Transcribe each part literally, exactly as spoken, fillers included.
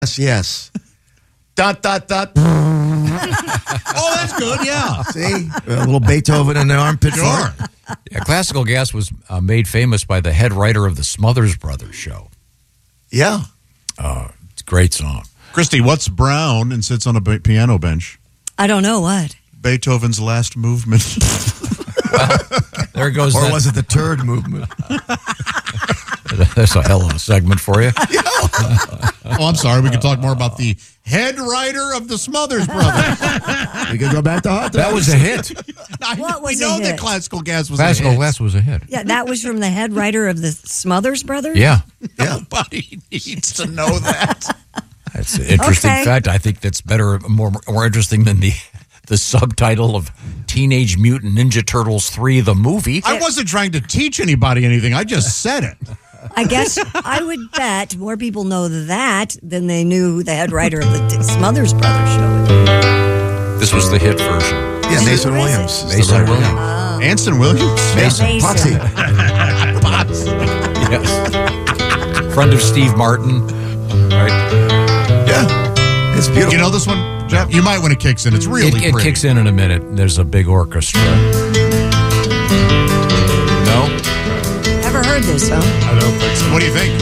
Yes, yes. Dot, dot, dot. Oh, that's good, yeah. See? A little Beethoven in the armpit. Sure. Yeah, Classical Gas was uh, made famous by the head writer of the Smothers Brothers show. Yeah. Uh, it's a great song. Christy, what's brown and sits on a ba- piano bench? I don't know what. Beethoven's last movement. Well, there goes Or that. was it the turd movement? That's a hell of a segment for you. Oh, I'm sorry. We could talk more about the head writer of the Smothers Brothers. We could go back to hot dogs. That was a hit. I, What was we know a that hit? Classical Gas was Classical a hit. Gas was a hit. Yeah, that was from the head writer of the Smothers Brothers? Yeah. Yeah. Nobody needs to know that. That's an interesting Okay. fact. I think that's better, more more interesting than the the subtitle of Teenage Mutant Ninja Turtles three, the movie. I wasn't trying to teach anybody anything. I just said it. I guess I would bet more people know that than they knew who the head writer of the T- Smothers Brothers show is. This was the hit version. Yeah, Mason Who is Williams. it? is the Mason writer. Williams. Anson Williams? Mason. Mason. Potsy. Yes. Friend of Steve Martin. Right. Yeah. It's beautiful. You know this one, Jeff? You might when it kicks in. It's really It, it pretty. kicks in in a minute. There's a big orchestra. No? Never heard this, huh? I don't think so. What do you think?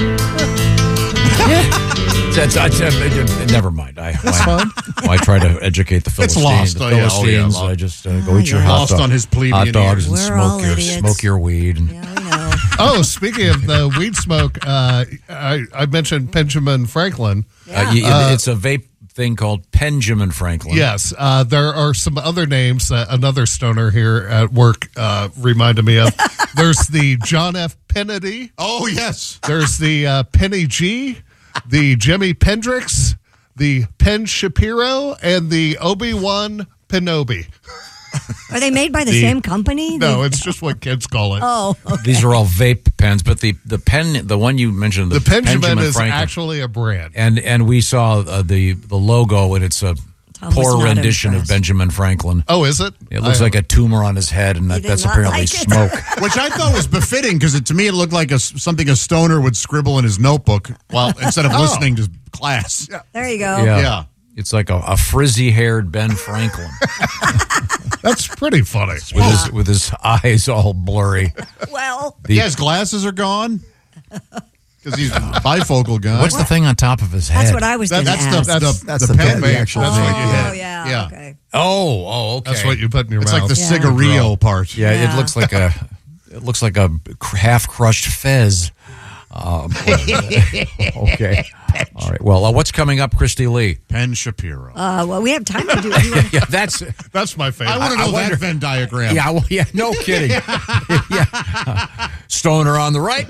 That's, that's, uh, never mind. I, I, I try to educate the It's Philistines. lost. The Oh, yeah. Oh, yeah, Philistines. lost. I just uh, go Oh, eat your yeah. hot, Lost dog- on his plebeian hot dogs ears. and We're all smoke your, idiots. smoke your weed. And, Yeah, we know. Oh, speaking of the weed smoke, uh, I, I mentioned Benjamin Franklin. uh, you, it's a vape thing called Benjamin Franklin. Yes, uh, there are some other names that another stoner here at work uh, reminded me of. There's the John F. Kennedy. Oh, yes. There's the uh, Penny G, the Jimi Pendrix, the Penn Shapiro, and the Obi-Wan Kenobi. Are they made by the, The- same company? No, They- it's just what kids call it. Oh, okay. These are all vape pens, but the the pen, the one you mentioned, the, the Benjamin Benjamin is Franklin, actually a brand. and and we saw uh, the the logo, and it's a Tom was poor not rendition of impressed. Benjamin Franklin. Oh, is it? It looks I like a tumor on his head, and that, did that's not apparently like it. smoke. Which I thought was befitting because to me it looked like a, something a stoner would scribble in his notebook while instead of listening to class. Yeah. There you go. Yeah. Yeah. It's like a, a frizzy-haired Ben Franklin That's pretty funny. with his with his eyes all blurry. Well, The- Yeah, his glasses are gone because he's a bifocal guy. What's the thing on top of his head? that's what I was That, going to that's ask. the, That's- the, that's the the pen. pen, the actual That's thing. what you oh, hit. yeah, Yeah. okay. Oh, oh, okay. That's what you put in your It's mouth. like the Yeah. cigarillo part. Yeah, Yeah. it looks like a it looks like a cr- half-crushed fez. Um, okay. All right. Well, uh, what's coming up, Christy Lee? Penn Shapiro. Uh, well, we have time to do it. Yeah, that's. That's my favorite. I want to know I that wonder- Venn diagram. Yeah, well, yeah, no kidding. yeah. Stoner on the right.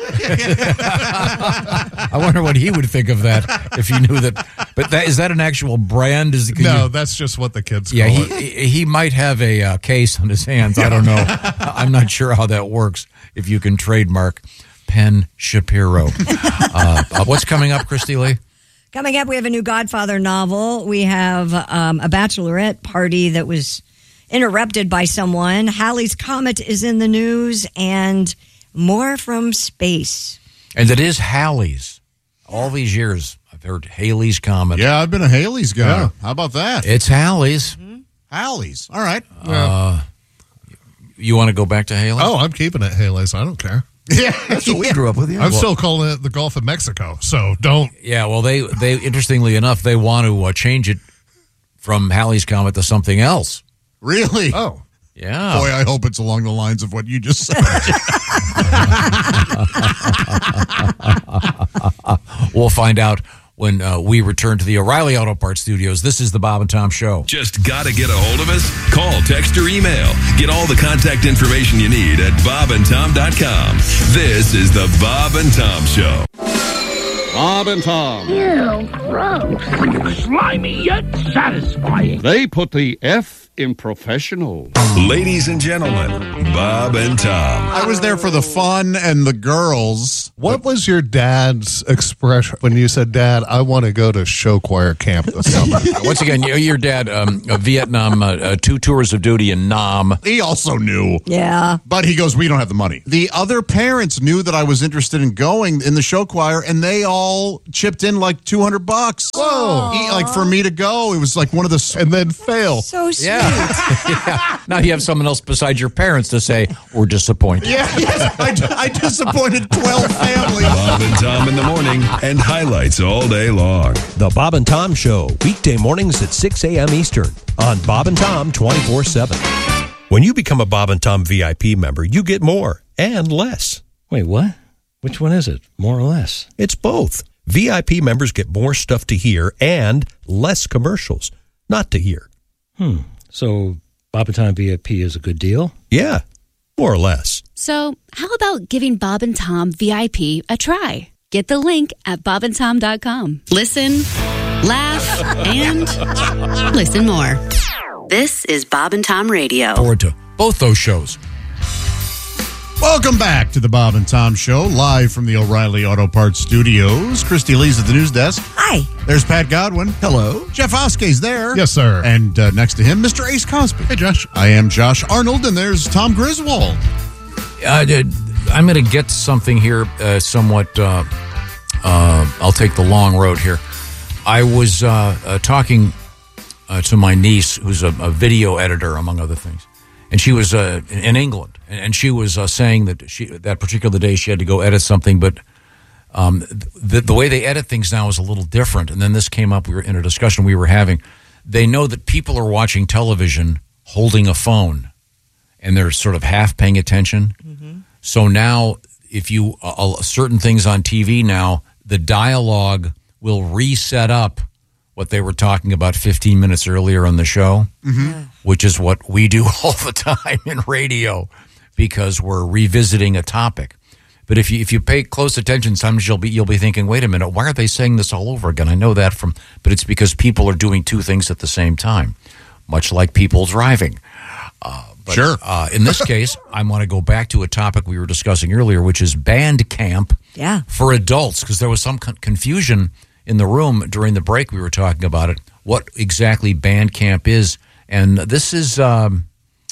I wonder what he would think of that if he knew that. But that is that an actual brand? Is can No, you- that's just what the kids yeah, call he it. he might have a uh, case on his hands. I don't know. I'm not sure how that works. If you can trademark Penn Shapiro. uh, uh, what's coming up, Christy Lee? Coming up, we have a new Godfather novel. We have um, a bachelorette party that was interrupted by someone. Halley's Comet is in the news, and more from space. And it is Halley's. All these years, I've heard Halley's Comet. Yeah, I've been a Haley's guy. Yeah. How about that? It's Halley's. Halley's. All right. You want to go back to Haley? Oh, I'm keeping it Haley's. I don't care. Yeah. That's what we grew up with. Yeah. I'm still calling it the Gulf of Mexico, so don't. Yeah, well, they, they interestingly enough, they want to uh, change it from Halley's Comet to something else. Really? Oh, Yeah. Boy, I hope it's along the lines of what you just said. We'll find out when uh, we return to the O'Reilly Auto Parts studios. This is the Bob and Tom Show. Just got to get a hold of us? Call, text, or email. Get all the contact information you need at bob and tom dot com. This is the Bob and Tom Show. Bob and Tom. Ew, gross. Slimy yet satisfying. They put the F unprofessional. Ladies and gentlemen, Bob and Tom. I was there for the fun and the girls. What was your dad's expression when you said, Dad, I want to go to show choir camp this summer? Once again, your, your dad, um, uh, Vietnam, uh, uh, two tours of duty in Nam. He also knew. Yeah. But he goes, we don't have the money. The other parents knew that I was interested in going in the show choir, and they all chipped in like two hundred bucks. Whoa. He, like for me to go, it was like one of the... And then fail. So sweet. Yeah. Now you have someone else besides your parents to say, we're disappointed. Yeah, yes, I, I disappointed twelve families. Bob and Tom in the morning and highlights all day long. The Bob and Tom Show, weekday mornings at six a.m. Eastern on Bob and Tom twenty-four seven. When you become a Bob and Tom V I P member, you get more and less. Wait, what? Which one is it? More or less? It's both. V I P members get more stuff to hear and less commercials not to hear. Hmm. So Bob and Tom V I P is a good deal? Yeah, more or less. So how about giving Bob and Tom V I P a try? Get the link at bob and tom dot com. Listen, laugh, and listen more. This is Bob and Tom Radio. Forward to both those shows. Welcome back to the Bob and Tom Show, live from the O'Reilly Auto Parts Studios. Christy Lee's at the news desk. Hi. There's Pat Godwin. Hello. Jeff Oskey's there. Yes, sir. And uh, next to him, Mister Ace Cosby. Hey, Josh. I am Josh Arnold, and there's Tom Griswold. Uh, I'm going to get something here uh, somewhat, uh, uh, I'll take the long road here. I was uh, uh, talking uh, to my niece, who's a, a video editor, among other things, and she was uh, in England, and she was uh, saying that she that particular day she had to go edit something, but um, the, the way they edit things now is a little different. And then this came up, we were in a discussion we were having. They know that people are watching television holding a phone, and they're sort of half paying attention. Mm-hmm. So now, if you uh, certain things on T V now, the dialogue will reset up what they were talking about fifteen minutes earlier on the show, mm-hmm. which is what we do all the time in radio because we're revisiting a topic. But if you if you pay close attention, sometimes you'll be you'll be thinking, wait a minute, why are they saying this all over again? I know that from, but it's because people are doing two things at the same time, much like people driving. Uh, But, sure. Uh, in this case, I want to go back to a topic we were discussing earlier, which is band camp Yeah. for adults, because there was some con- confusion in the room during the break. We were talking about it, what exactly band camp is. And this is um,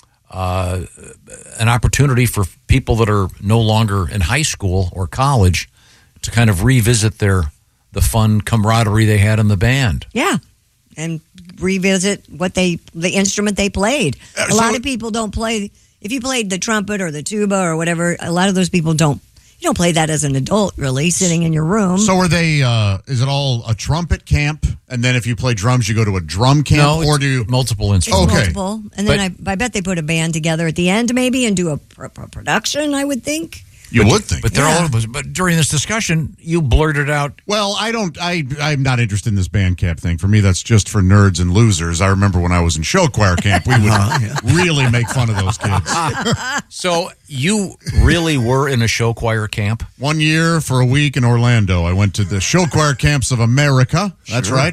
uh, an opportunity for people that are no longer in high school or college to kind of revisit their the fun camaraderie they had in the band. Yeah. And revisit what they, the instrument they played. Uh, a so lot it- of people don't play, if you played the trumpet or the tuba or whatever, a lot of those people don't, you don't play that as an adult, really, sitting in your room. So are they, uh, is it all a trumpet camp? And then if you play drums, you go to a drum camp? No, or it's do you... multiple It's instruments. Okay. multiple. And then I, I bet they put a band together at the end maybe and do a, pr- pr- production, I would think. You But- would think. But they're Yeah. all. But during this discussion, you blurted out, Well, I don't. I I'm not interested in this band camp thing. For me, that's just for nerds and losers. I remember when I was in show choir camp, we would really make fun of those kids. so you really were in a show choir camp? One year for a week in Orlando, I went to the Show Choir Camps of America. That's right.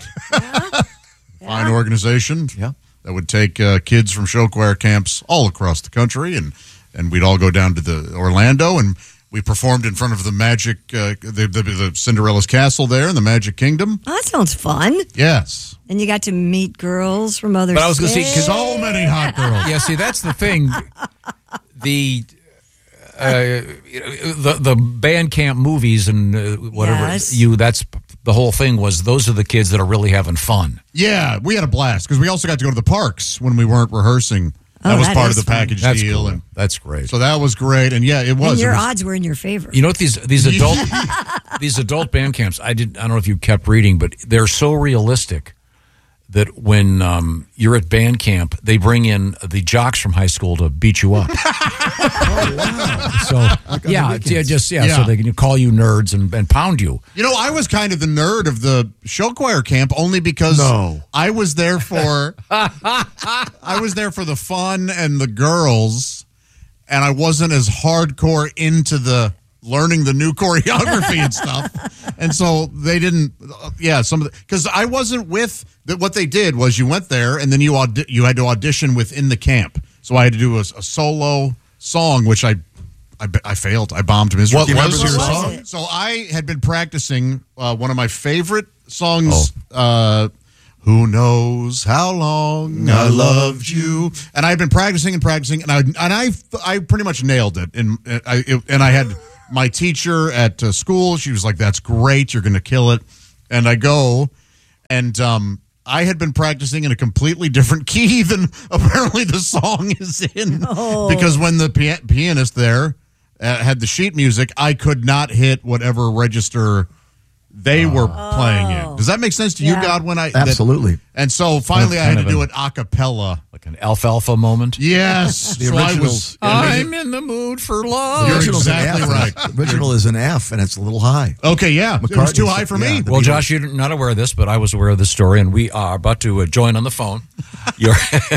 Fine organization. Yeah. That would take uh, kids from show choir camps all across the country, and and we'd all go down to the Orlando, and we performed in front of the Magic, uh, the, the the Cinderella's Castle there in the Magic Kingdom. Oh, that sounds fun. Yes. And you got to meet girls from other But I was gonna say, states. 'cause So many hot girls. Yeah. See, that's the thing. The. Uh, the the band camp movies and uh, whatever Yes. you that's the whole thing was those are the kids that are really having fun. Yeah, we had a blast because we also got to go to the parks when we weren't rehearsing. That Oh, was that part of is the fun. package That's deal, cool. and That's great. so that was great. And yeah, it was. And your it was odds were in your favor. You know what these these adult these adult band camps? I did. I don't know if you kept reading, but they're so realistic that when um, you're at band camp, they bring in the jocks from high school to beat you up. Oh, wow. So yeah, it's- yeah, just yeah, Yeah. so they can call you nerds and, and pound you. You know, I was kind of the nerd of the show choir camp only because No. I was there for I was there for the fun and the girls, and I wasn't as hardcore into the learning the new choreography and stuff. And so they didn't, uh, yeah, some of the, because I wasn't with, the, what they did was you went there and then you audi- you had to audition within the camp. So I had to do a, a solo song, which I, I, I failed. I bombed miserably. What was your What was song? it? So I had been practicing uh, one of my favorite songs, uh, Who Knows How Long I Loved You. And I had been practicing and practicing, and I and I, I pretty much nailed it. And I, it, and I had my teacher at uh, school. She was like, that's great. You're going to kill it. And I go, and um, I had been practicing in a completely different key than apparently the song is in. Oh. Because when the pia- pianist there uh, had the sheet music, I could not hit whatever register they were playing in. Does that make sense to Yeah. you, Godwin? I, Absolutely. That, and so finally I Kind had to of do an- it a cappella. Like an alfalfa moment. Yes. The so I originals- was, I'm in the mood for love. You're Original's an exactly F. right. The original is an F, and it's a little high. Okay, yeah. It was McCartney too said- high for yeah, me. the Well, Beatles. Josh, you're not aware of this, but I was aware of this story, and we are about to uh, join on the phone. You're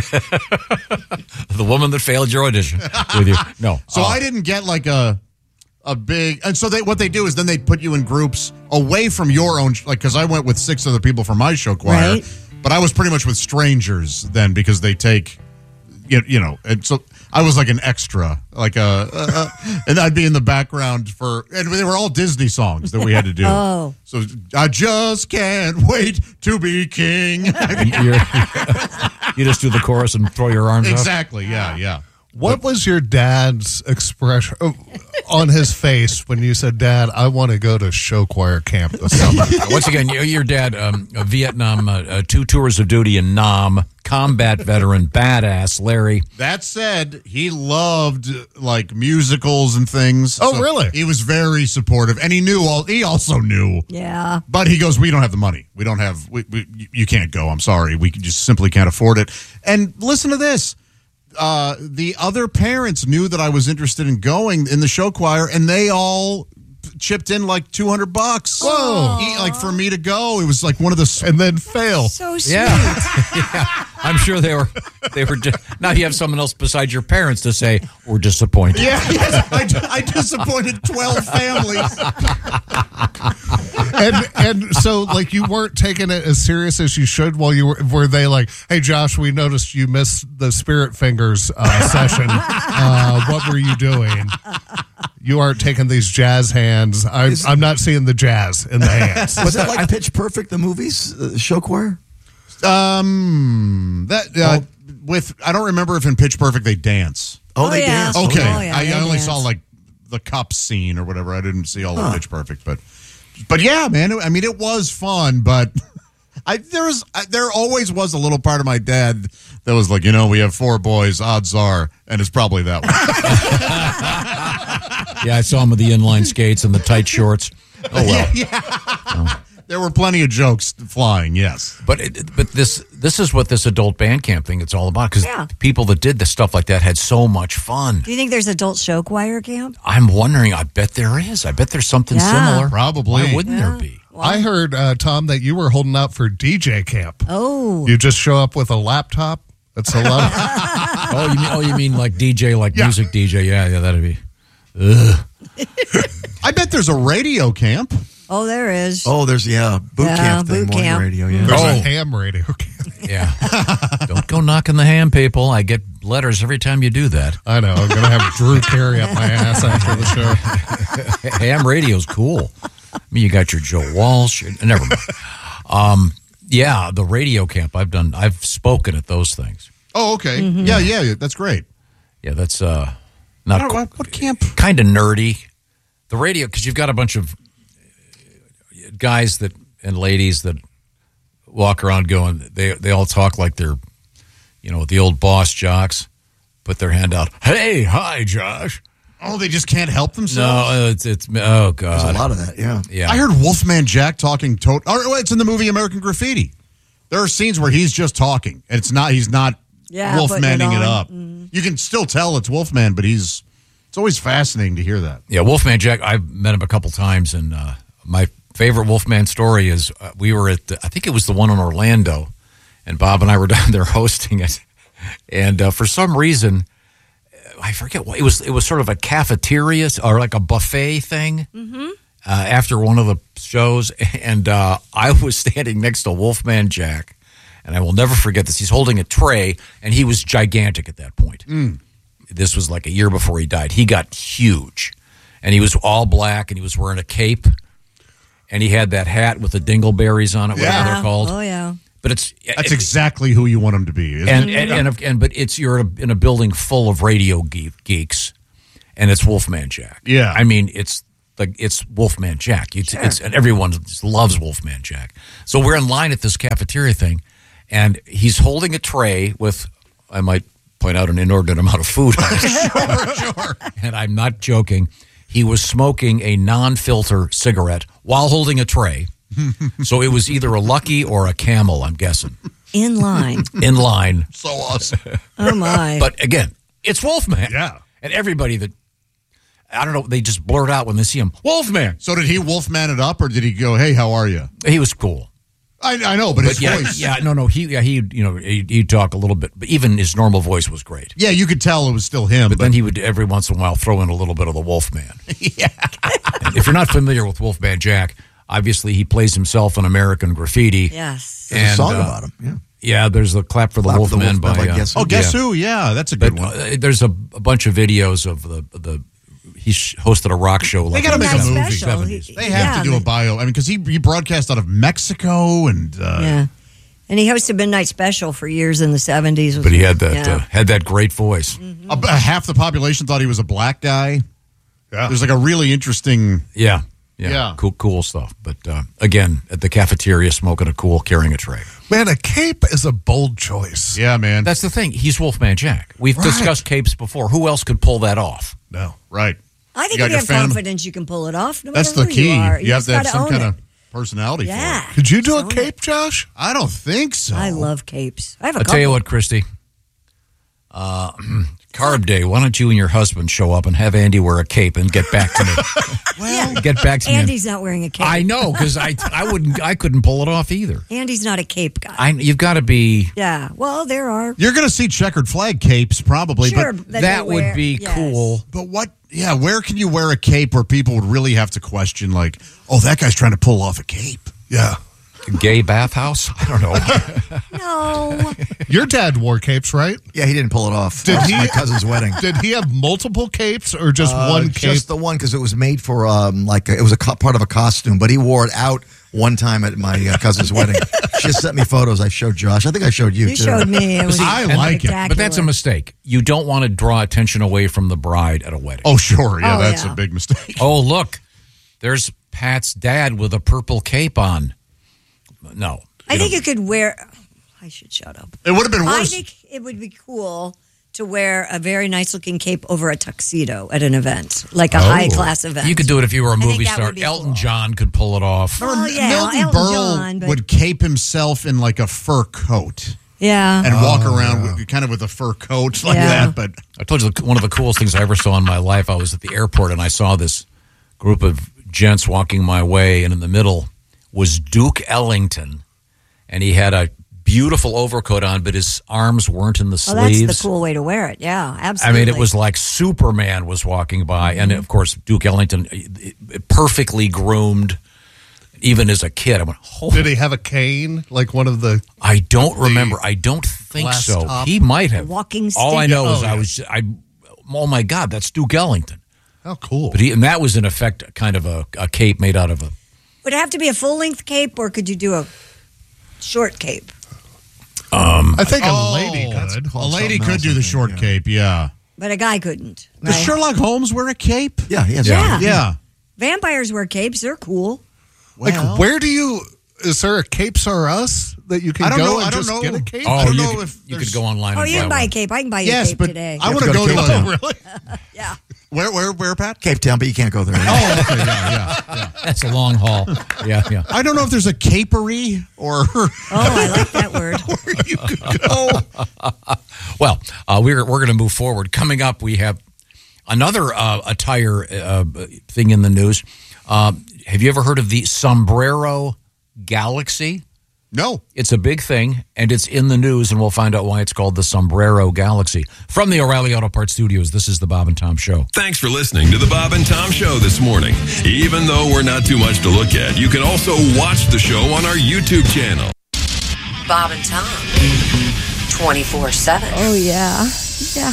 the woman that failed your audition with you. No. So uh, I didn't get like a a big, and so they what they do is then they put you in groups away from your own, like because I went with six other people from my show choir, Right. but I was pretty much with strangers then because they take, you, you know, and so I was like an extra, like a, uh, uh, and I'd be in the background for, and they were all Disney songs that we had to do. Oh. So I just can't wait to be king. you're- you just do the chorus and throw your arms up. Exactly. Yeah. Yeah. What was your dad's expression uh, on his face when you said, Dad, I want to go to show choir camp this summer? Once again, your, your dad, um, a Vietnam, uh, uh, two tours of duty in Nam, combat veteran, badass, Larry. That said, he loved like musicals and things. Oh, really? He was very supportive, and he knew all. He also knew, Yeah. but he goes, "We don't have the money. We don't have. We, we, you can't go. I'm sorry. We just simply can't afford it." And listen to this. Uh, the other parents knew that I was interested in going in the show choir, and they all chipped in like two hundred bucks. Whoa. He- like for me to go, it was like one of the. And then fail. So sweet. Yeah. yeah. I'm sure they were, they were just, now you have someone else besides your parents to say, we're disappointed. Yeah, yes, I, I disappointed twelve families. and and so like you weren't taking it as serious as you should while you were were they like, hey Josh, we noticed you missed the Spirit Fingers uh, session. Uh, what were you doing? You aren't taking these jazz hands. I'm Is- I'm not seeing the jazz in the hands. Was that like Pitch Perfect, the movies, uh, show choir? Um, that uh, with I don't remember if in Pitch Perfect they dance. Oh, Oh, they yeah. danced. Okay, Oh, yeah, I, they I only dance. saw like the cup scene or whatever. I didn't see all of Pitch Perfect, but but yeah, man. I mean, it was fun, but I there was I, there always was a little part of my dad that was like, you know, we have four boys. Odds are, and it's probably that one. Yeah, I saw him with the inline skates and the tight shorts. Oh, well. yeah. There were plenty of jokes flying. Yes. But it, but this this is what this adult band camp thing it's all about because Yeah. people that did this stuff like that had so much fun. Do you think there's adult show choir camp? I'm wondering. I bet there is. I bet there's something Yeah. similar. Probably. Why wouldn't Yeah. there be? I heard uh, Tom that you were holding out for D J camp. Oh. You just show up with a laptop. That's a lot. Of, Oh, you mean oh you mean like D J, like Yeah. music D J? Yeah, yeah, that'd be. Ugh. I bet there's a radio camp. Oh, there is. Oh, there's, yeah, boot Yeah, camp thing, boot morning camp. radio, yeah. there's a Oh. ham radio camp. Yeah. Don't go knocking the ham, people. I get letters every time you do that. I know. I'm gonna have Drew carry up my ass after the show. Ham radio's cool. I mean, you got your Joe Walsh. Never mind. Um, yeah, the radio camp. I've done. I've spoken at those things. Oh, okay. Yeah, yeah. That's great. Yeah, that's uh, not What, what, what camp? kind of nerdy. The radio, because you've got a bunch of guys that and ladies that walk around going. They they all talk like they're, you know, the old boss jocks. Put their hand out. Hey, hi, Josh. Oh, they just can't help No, themselves. uh, it's it's oh There's god. a lot of that, yeah. Yeah, I heard Wolfman Jack talking. To- or, well, it's in the movie American Graffiti. There are scenes where he's just talking, and it's not. He's not Yeah, putting it Wolfmanning it, on. up. You can still tell it's Wolfman, but he's. It's always fascinating to hear that. Yeah, Wolfman Jack. I've met him a couple times, and uh, my favorite Wolfman story is uh, we were at the, I think it was the one in Orlando, and Bob and I were down there hosting it, and uh, for some reason, I forget what it was. It was sort of a cafeteria or like a buffet thing. Mm-hmm. Uh, after one of the shows, and uh, I was standing next to Wolfman Jack, and I will never forget this. He's holding a tray, and he was gigantic at that point. Mm. This was like a year before he died. He got huge, and he was all black, and he was wearing a cape, and he had that hat with the dingleberries on it, whatever Yeah. they're called. Oh, yeah. But it's That's it, exactly who you want him to be. Isn't and, it? and, and and but it's you're in a, in a building full of radio ge- geeks, and it's Wolfman Jack. Yeah. I mean it's like it's Wolfman Jack. It's, Sure. it's and everyone just loves Wolfman Jack. So we're in line at this cafeteria thing, and he's holding a tray with, I might point out, an inordinate amount of food on it. sure, sure. And I'm not joking. He was smoking a non-filter cigarette while holding a tray. So it was either a Lucky or a Camel, I'm guessing. In line. In line. So awesome. Oh, my. But again, it's Wolfman. Yeah. And everybody that, I don't know, they just blurt out when they see him, Wolfman. So did he Wolfman it up, or did he go, "Hey, how are you"? He was cool. I, I know, but, his yeah, voice. yeah, no, no, he, yeah, he, you know, he, he'd talk a little bit, but even his normal voice was great. Yeah, you could tell it was still him. But, But, then he would every once in a while throw in a little bit of the Wolfman. yeah. And if you're not familiar with Wolfman Jack, obviously he plays himself in American Graffiti. Yes. There's a And, song uh, about him. Yeah. Yeah, there's the Clap for the Clap for the Wolfman Wolfman by, by uh, Guess Who. Oh, guess yeah. who? Yeah, that's a good But one. uh, there's a, a bunch of videos of the the he sh- hosted a rock show. They Like got to in make the a movie. Special. seventies. He- They have yeah, to do a they- bio. I mean, because he, he broadcast out of Mexico and uh, Yeah. And he hosted Midnight Special for years in the seventies. But he had that Yeah. uh, had that great voice. a, a half the population thought he was a black guy. Yeah. There's like a really interesting. Yeah, yeah, Yeah. cool, cool stuff. But uh, again, at the cafeteria, smoking a cool, carrying a tray. Man, a cape is a bold choice. Yeah, man. That's the thing. He's Wolfman Jack. We've Right. discussed capes before. Who else could pull that off? No. right. I think You got if you your have fan- confidence, you can pull it off. No That's matter the who key. You, are. You have just to have gotta some own kind it. of personality Yeah. for it. Could you do a Own it. cape, Josh? I don't think so. I love capes. I have a I'll couple. tell you what, Christy. Uh, Carb Day. Why don't you and your husband show up and have Andy wear a cape and get back to me? Well, get back to me. Andy's not wearing a cape. I know because I I wouldn't I couldn't pull it off either. Andy's not a cape guy. I you've got to be. yeah. Well, there are. You're going to see checkered flag capes probably, Sure, but that, that they would wear- be yes. cool. but what? Yeah, where can you wear a cape where people would really have to question, like, oh, that guy's trying to pull off a cape? Yeah. Gay bathhouse? I don't know. No. Your dad wore capes, right? Yeah, he didn't pull it off. Did That was he- my cousin's wedding. Did he have multiple capes or just Uh, one cape? Just the one because it was made for um like it was a co- part of a costume, but he wore it out one time at my uh, cousin's wedding. She just sent me photos. I showed Josh. I think I showed you. You too. showed me. It was I like it, But that's a mistake. You don't want to draw attention away from the bride at a wedding. Oh, sure. Yeah, Oh, that's yeah. a big mistake. Oh, look. There's Pat's dad with a purple cape on. No. I You think don't- you could wear. I should shut up. It would have been I worse. think it would be cool to wear a very nice looking cape over a tuxedo at an event, like a Oh. high class event. You could do it if you were a I think movie that star. would be Elton cool. John could pull it off. Well, yeah, Milton Elton Berle John, but- would cape himself in like a fur coat Yeah. and walk around with, kind of with a fur coat like Yeah. that. But I told you one of the coolest things I ever saw in my life. I was at the airport and I saw this group of gents walking my way, and in the middle was Duke Ellington, and he had a beautiful overcoat on, but his arms weren't in the Well, that's sleeves. the cool way to wear it. Yeah, I absolutely. mean, it was like Superman was walking by, and of course, Duke Ellington, eh, eh, perfectly groomed, even as a kid. I went, "Holy!" Did he have a cane like one of the? I don't remember. I don't think glass so. top? He might have. Walking All I stick? know is Oh, I yeah. was. I. Oh my God, that's Duke Ellington. Oh, cool. But he, and that was in effect kind of a, a cape made out of a. Would it have to be a full length cape, or could you do a short cape? Um, I think a Oh, lady that's could. a called lady something could else, do I the think, short yeah. cape, yeah. But a guy couldn't. Does right? Sherlock Holmes wear a cape? Yeah, he has Yeah. one. Yeah. Vampires wear capes. They're cool. Like, Well- where do you? Is there a Capes R Us that you can I don't go know. and I don't just know. get a cape? oh, I don't you, know could, if you there's- could go online Oh, and you buy can buy a one. cape. I can buy you Yes, a cape but today. I want to to go go to to Cape a, Town. Really? yeah. where, where, where, Pat? Cape Town, but you can't go there. Oh, okay, yeah, yeah, yeah. That's a long haul. Yeah, yeah. I don't know if there's a capery or Oh, I like that word. where you could go. Well, uh, we're we're going to move forward. Coming up, we have another uh, attire uh, thing in the news. Uh, have you ever heard of the Sombrero Galaxy? No. It's a big thing, and it's in the news, and we'll find out why it's called the Sombrero Galaxy. From the O'Reilly Auto Parts Studios, this is the Bob and Tom Show. Thanks for listening to the Bob and Tom Show this morning. Even though we're not too much to look at, you can also watch the show on our YouTube channel. Bob and Tom, twenty-four seven. Oh, yeah. Yeah.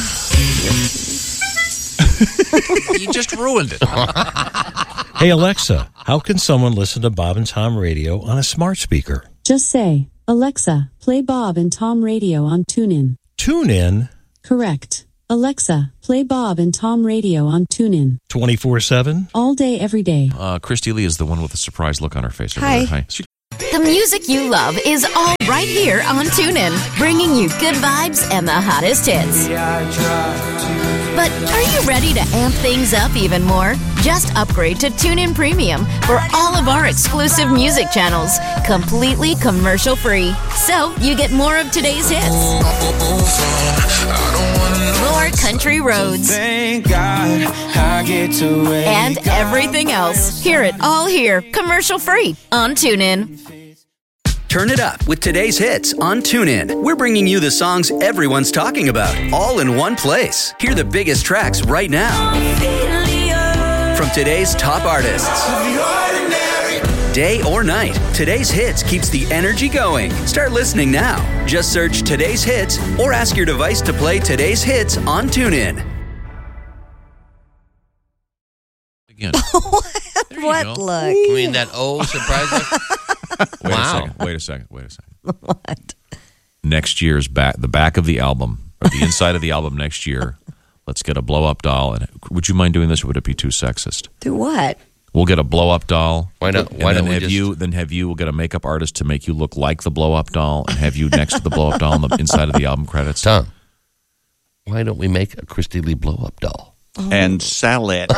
You just ruined it. Hey, Alexa, how can someone listen to Bob and Tom Radio on a smart speaker? Just say, Alexa, play Bob and Tom Radio on TuneIn. TuneIn? Correct. Alexa, play Bob and Tom Radio on TuneIn. twenty-four seven? All day, every day. Uh, Christy Lee is the one with the surprised look on her face. Hi. Hi. The music you love is all right here on TuneIn, bringing you good vibes and the hottest hits. But are you ready to amp things up even more? Just upgrade to TuneIn Premium for all of our exclusive music channels, completely commercial-free. So you get more of today's hits, more country roads, Thank God I get to wake and everything else. Hear it all here, commercial-free on TuneIn. Turn it up with today's hits on TuneIn. We're bringing you the songs everyone's talking about, all in one place. Hear the biggest tracks right now. From today's top artists. Day or night, today's hits keeps the energy going. Start listening now. Just search today's hits or ask your device to play today's hits on TuneIn. Again. What go. look? I mean, that oh surprise look. Wait Wow. a second. Wait a second. Wait a second. What? Next year's back, the back of the album, or the inside of the album next year. Let's get a blow up doll. And would you mind doing this, or would it be too sexist? Do what? We'll get a blow up doll. Why not? And Why then don't we have just- you? Then have you? We'll get a makeup artist to make you look like the blow up doll, and have you next to the blow up doll on the inside of the album credits. Tom, why don't we make a Christy Lee blow up doll? And sell it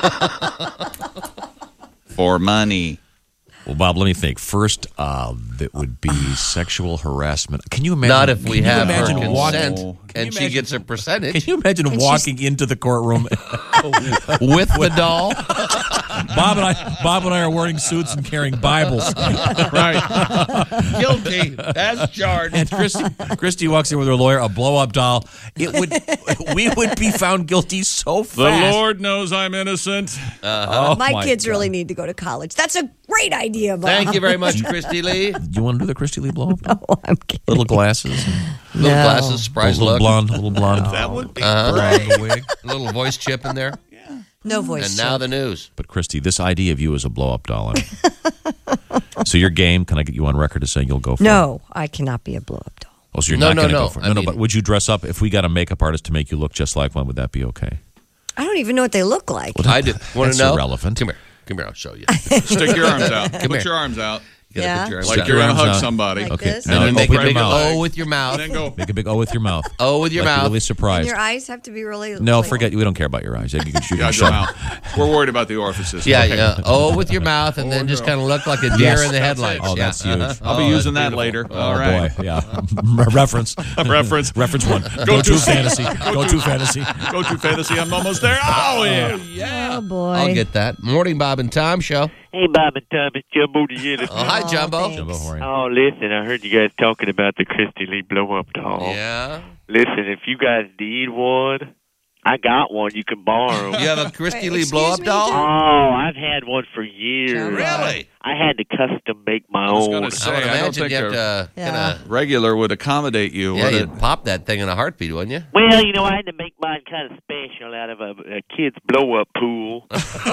for money. Well, Bob, let me think. First, uh, that would be sexual harassment. Can you imagine? Not if we can you have her imagine consent, walking, and you she imagine- gets a percentage. Can you imagine And walking into the courtroom with the doll? Bob and I, Bob and I are wearing suits and carrying Bibles. Right. Guilty as charged. And Christy, Christy walks in with her lawyer, a blow-up doll. It would, we would be found guilty so fast. The Lord knows I'm innocent. Uh-huh. Oh, my, my kids God. really need to go to college. That's a great idea, Bob. Thank you very much, Christy Lee. Do you want to do the Christy Lee blow-up? No, I'm kidding. Little glasses, Little No. glasses, surprise little look. blonde, little blonde. That would be Uh-huh. blonde wig. Little voice chip in there. No voice. And now the news. But Christy, this idea of you as a blow-up doll. So your game? Can I get you on record as saying you'll go for it? No, I cannot be a blow up doll. Oh, so you're No, not no, going to no. go for it? I No, no. mean- But would you dress up if we got a makeup artist to make you look just like one? Would that be okay? I don't even know what they look like. Well, I did. Want that's to know? irrelevant. Come here. Come here. I'll show you. Stick your arms out. Come Put here. your arms out. You gotta Yeah. put your arms Like out. you're going to arms hug out. somebody. Like Okay. this? And Now then make a open big your leg. O with your mouth. And then go. Make a big O with your mouth. O with your like you're mouth. really And surprised. your eyes have to be really. No, like- forget. We don't care about your eyes. You can shoot Yeah, yourself. your mouth. We're worried about the orifices. Yeah, Okay. yeah. O with your mouth, and then just kind of look like a deer Yes. in the headlights. Oh, yeah. that's huge. Uh-huh. I'll be Oh, using that's that later. beautiful. All Oh right. boy, yeah. Reference. Reference. Reference one. Go Go to to fantasy. Go to fantasy. Go to fantasy. I'm almost there. Oh, yeah. Yeah. Oh boy. I'll get that. Morning, Bob and Tom show. Hey, Bob and Tom, it's Jumbo the Elephant. Oh, hi, Jumbo. Jumbo, how are you? Oh, listen, I heard you guys talking about the Christy Lee blow-up doll. Yeah. Listen, if you guys need one, I got one you can borrow. You have a Christy Wait, Lee excuse blow-up me, doll? Jim? Oh, I've had one for years. Really? I had to custom make my I was own. gonna I say, would I don't imagine think you have a to Yeah. kind of. regular would accommodate you. Yeah, would it? you'd pop that thing in a heartbeat, wouldn't you? Well, you know, I had to make mine kind of special out of a, a kid's blow-up pool.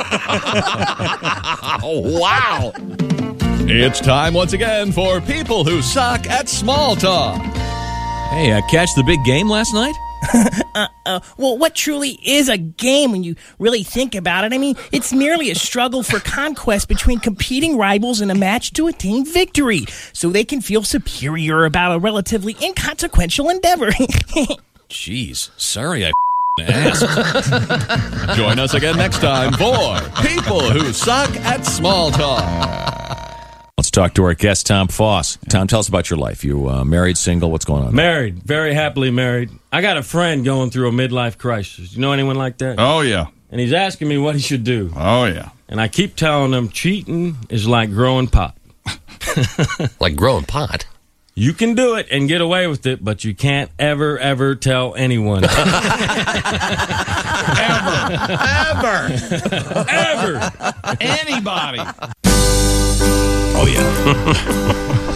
Oh, wow. It's time once again for people who suck at small talk. Hey, uh, catch the big game last night? uh, uh, well, what truly is a game when you really think about it? I mean, it's merely a struggle for conquest between competing rivals in a match to attain victory, so they can feel superior about a relatively inconsequential endeavor. Jeez, sorry I asked. Join us again next time for people who suck at small talk. Let's talk to our guest, Tom Foss. Tom, tell us about your life. You uh, married, single? What's going on? Married, very happily married. I got a friend going through a midlife crisis. You know anyone like that? Oh, yeah. And he's asking me what he should do. Oh, yeah. And I keep telling him cheating is like growing pot. Like growing pot. You can do it and get away with it, but you can't ever, ever tell anyone. Ever. Ever. Anybody. Oh, yeah.